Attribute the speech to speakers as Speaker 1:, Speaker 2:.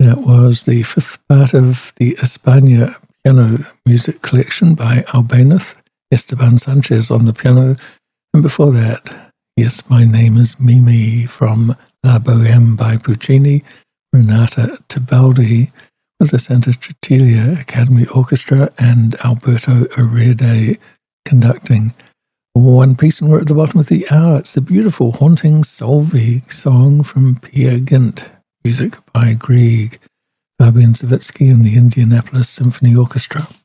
Speaker 1: that was the fifth part of the España piano music collection by Albéniz, Esteban Sanchez on the piano, and before that, Yes, My Name is Mimi from La Bohème by Puccini, Renata Tebaldi with the Santa Cecilia Academy Orchestra and Alberto Urede conducting. One piece, and we're at the bottom of the hour. It's the beautiful Haunting Solveig song from Peer Gynt, music by Grieg, Fabian Savitsky and the Indianapolis Symphony Orchestra.